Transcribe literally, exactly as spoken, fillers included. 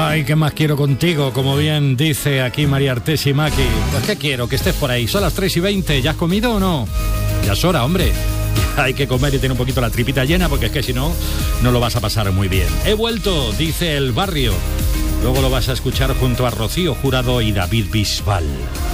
Ay, ¿qué más quiero contigo? Como bien dice aquí María Artesi Maki. Pues ¿qué quiero? Que estés por ahí. Son las tres y veinte. ¿Ya has comido o no? Ya es hora, hombre. Hay que comer y tener un poquito la tripita llena, porque es que si no, no lo vas a pasar muy bien. He vuelto, dice El Barrio. Luego lo vas a escuchar junto a Rocío Jurado y David Bisbal.